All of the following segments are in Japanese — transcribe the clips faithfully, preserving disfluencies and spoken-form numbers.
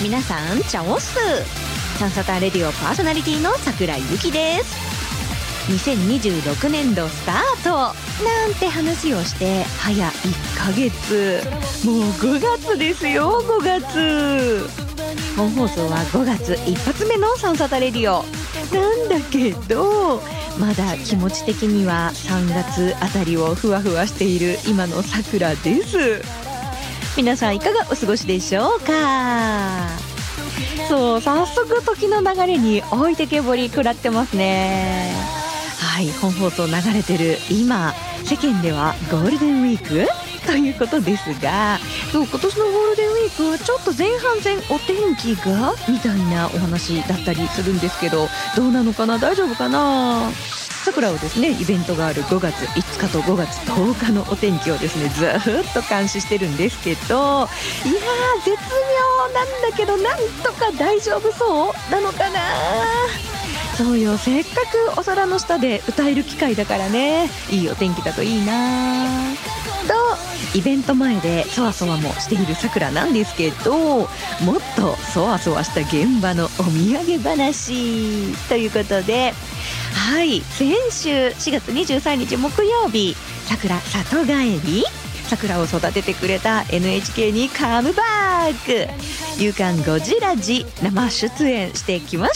皆さんチャオス。サンサタレディオパーソナリティの桜井由紀です。にせんにじゅうろくねんどスタートなんて話をして早いっかげつ、もうごがつですよ。ごがつ本放送はごがつ一発目のサンサタレディオなんだけど、まだ気持ち的にはさんがつあたりをふわふわしている今の桜です。皆さんいかがお過ごしでしょうか。そう、早速時の流れに置いてけぼり食らってますね。はい、本放送流れてる今、世間ではゴールデンウィークということですが、そう今年のゴールデンウィークはちょっと前半戦お天気がみたいなお話だったりするんですけど、どうなのかな、大丈夫かな。桜をですね、イベントがあるごがついつかとごがつとおかのお天気をですねずっと監視してるんですけど、いやー絶妙なんだけど、なんとか大丈夫そうなのかな。そうよ、せっかくお空の下で歌える機会だからね、いいお天気だといいなとイベント前でそわそわもしている桜なんですけど、もっとそわそわした現場のお土産話ということで、はい、先週しがつにじゅうさんにち木曜日、桜里帰り、桜を育ててくれた エヌエイチケー にカムバック、夕刊ゴジラジ生出演してきました。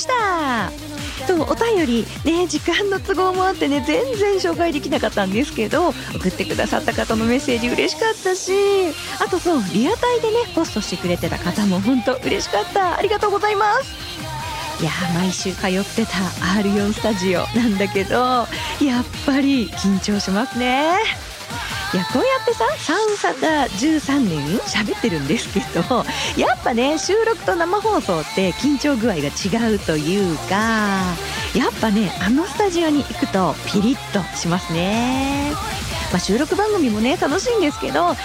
そうお便りね、時間の都合もあってね全然紹介できなかったんですけど、送ってくださった方のメッセージ嬉しかったし、あとそうリアタイでねポストしてくれてた方も本当嬉しかった。ありがとうございます。いや毎週通ってた アールよん スタジオなんだけど、やっぱり緊張しますね。いやこうやってさサンサタじゅうさんねん喋ってるんですけど、やっぱね収録と生放送って緊張具合が違うというか、やっぱねあのスタジオに行くとピリッとしますね。まあ、収録番組もね楽しいんですけど、